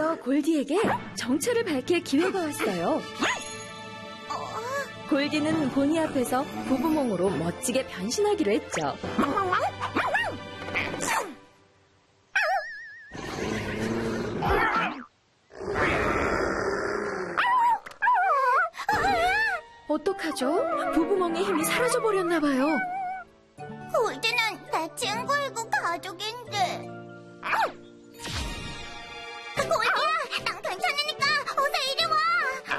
드디어 골디에게 정체를 밝힐 기회가 왔어요. 골디는 보니 앞에서 부부몽으로 멋지게 변신하기로 했죠. 어떡하죠? 부부몽의 힘이 사라져버렸나 봐요. 골드는 내 친구이고 가족인데.